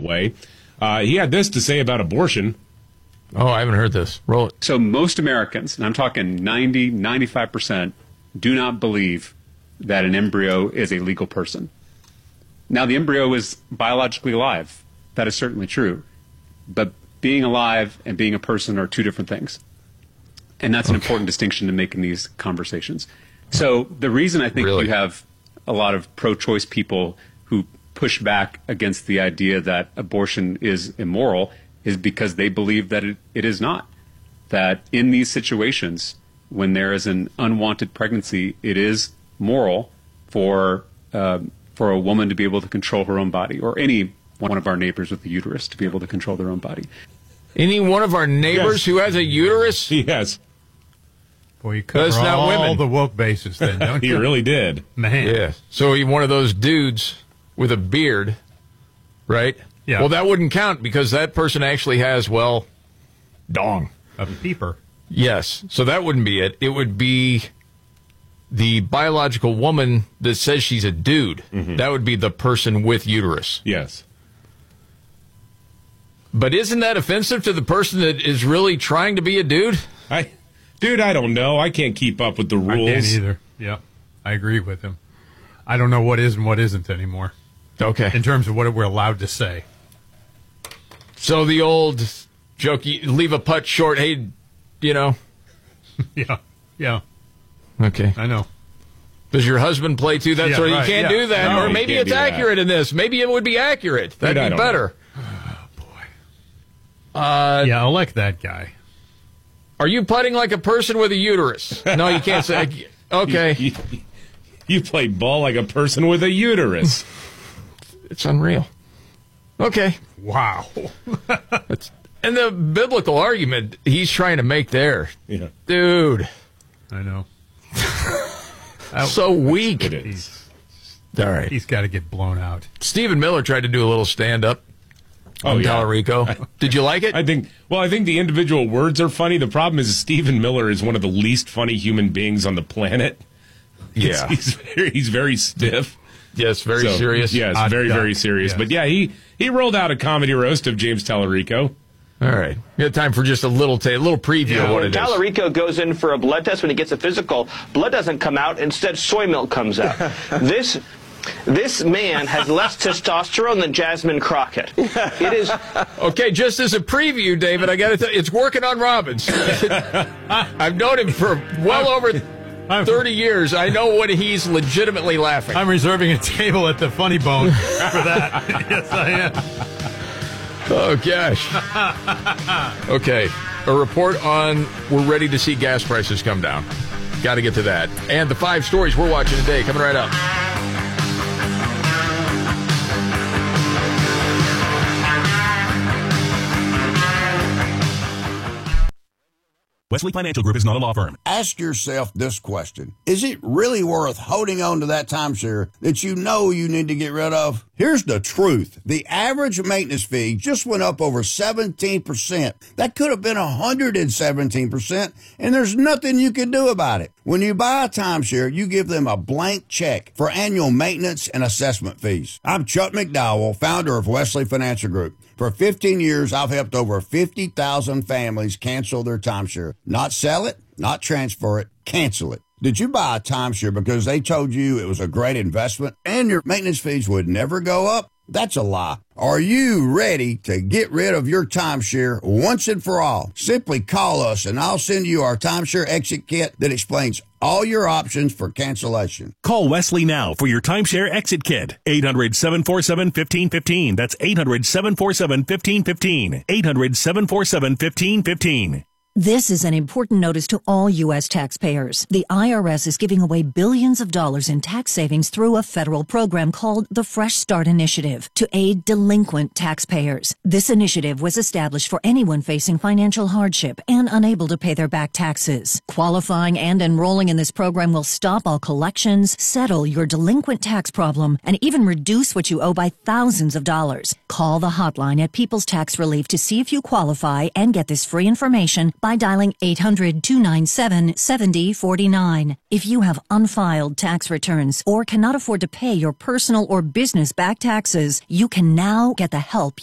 way. He had this to say about abortion. Oh, I haven't heard this. Roll it. So most Americans, and I'm talking 90, 95%, do not believe that an embryo is a legal person. Now, the embryo is biologically alive. That is certainly true. But being alive and being a person are two different things. And that's an important distinction to make in these conversations. So the reason I think you have a lot of pro-choice people who push back against the idea that abortion is immoral is because they believe that it is not. That in these situations, when there is an unwanted pregnancy, it is moral for a woman to be able to control her own body, or any one of our neighbors with a uterus to be able to control their own body. Any one of our neighbors who has a uterus? Yes. Boy, you cover all the woke bases then, don't you? He really did. Man. Yeah. So he one of those dudes with a beard, right? Yeah. Well, that wouldn't count because that person actually has, well, dong. A peeper. Yes. So that wouldn't be it. It would be the biological woman that says she's a dude. Mm-hmm. That would be the person with uterus. Yes. But isn't that offensive to the person that is really trying to be a dude? I don't know. I can't keep up with the rules. I can't either. Yeah, I agree with him. I don't know what is and what isn't anymore. Okay. In terms of what we're allowed to say. So the old joke, you leave a putt short, hey, Yeah. Okay. I know. Does your husband play too? That's right. You can't do that. No, or maybe it's accurate in this. Maybe it would be accurate. That'd be better. Oh, boy. I like that guy. Are you putting like a person with a uterus? No, you can't say. Okay. You play ball like a person with a uterus. It's unreal. Okay. Wow. And the biblical argument he's trying to make there. Yeah. Dude. I know. So weak. It is. All right. He's got to get blown out. Stephen Miller tried to do a little stand-up on Tallarico. Did you like it? I think the individual words are funny. The problem is Stephen Miller is one of the least funny human beings on the planet. Yeah. He's very stiff. Yes, very serious. Yes, very serious. Yes. But yeah, he rolled out a comedy roast of James Tallarico. All right. We got time for just a little preview of what it is. Tallarico goes in for a blood test when he gets a physical. Blood doesn't come out. Instead, soy milk comes out. This man has less testosterone than Jasmine Crockett. It is... Okay, just as a preview, David, I got to tell you, it's working on Robbins. I've known him for well over 30 years. I know when he's legitimately laughing. I'm reserving a table at the Funny Bone for that. Yes, I am. Oh, gosh. Okay, a report on we're ready to see gas prices come down. Got to get to that. And the 5 stories we're watching today coming right up. Wesley Financial Group is not a law firm. Ask yourself this question. Is it really worth holding on to that timeshare that you know you need to get rid of? Here's the truth. The average maintenance fee just went up over 17%. That could have been 117%, and there's nothing you can do about it. When you buy a timeshare, you give them a blank check for annual maintenance and assessment fees. I'm Chuck McDowell, founder of Wesley Financial Group. For 15 years, I've helped over 50,000 families cancel their timeshare. Not sell it, not transfer it, cancel it. Did you buy a timeshare because they told you it was a great investment and your maintenance fees would never go up? That's a lie. Are you ready to get rid of your timeshare once and for all? Simply call us and I'll send you our timeshare exit kit that explains all your options for cancellation. Call Wesley now for your timeshare exit kit. 800-747-1515. That's 800-747-1515. 800-747-1515. This is an important notice to all U.S. taxpayers. The IRS is giving away billions of dollars in tax savings through a federal program called the Fresh Start Initiative to aid delinquent taxpayers. This initiative was established for anyone facing financial hardship and unable to pay their back taxes. Qualifying and enrolling in this program will stop all collections, settle your delinquent tax problem, and even reduce what you owe by thousands of dollars. Call the hotline at People's Tax Relief to see if you qualify and get this free information by dialing 800-297-7049. If you have unfiled tax returns or cannot afford to pay your personal or business back taxes, you can now get the help